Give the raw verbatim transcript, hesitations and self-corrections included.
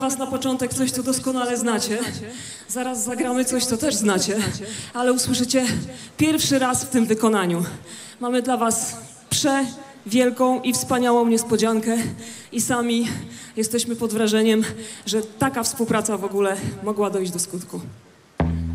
Was na początek coś, co doskonale znacie. Zaraz zagramy coś, co też znacie, ale usłyszycie pierwszy raz w tym wykonaniu. Mamy dla Was przewielką i wspaniałą niespodziankę i sami jesteśmy pod wrażeniem, że taka współpraca w ogóle mogła dojść do skutku.